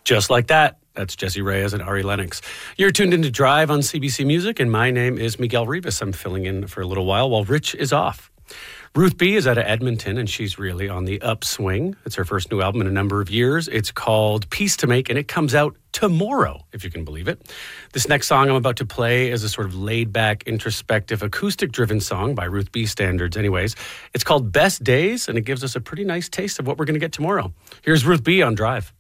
Just like that. That's Jesse Reyes and Ari Lennox. You're tuned into Drive on CBC Music, and my name is Miguel Rivas. I'm filling in for a little while Rich is off. Ruth B is out of Edmonton, and she's really on the upswing. It's her first new album in a number of years. It's called Peace to Make, and it comes out tomorrow, if you can believe it. This next song I'm about to play is a sort of laid-back, introspective, acoustic-driven song by Ruth B standards anyways. It's called Best Days, and it gives us a pretty nice taste of what we're going to get tomorrow. Here's Ruth B on Drive.